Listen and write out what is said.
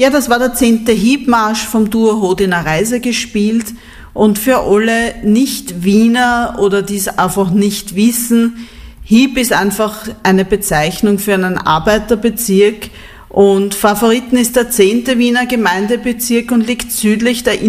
Ja, das war der 10. Hiebmarsch vom Duo Hodiner Reise gespielt. Und für alle Nicht-Wiener oder die es einfach nicht wissen, Hieb ist einfach eine Bezeichnung für einen Arbeiterbezirk. Und Favoriten ist der 10. Wiener Gemeindebezirk und liegt südlich der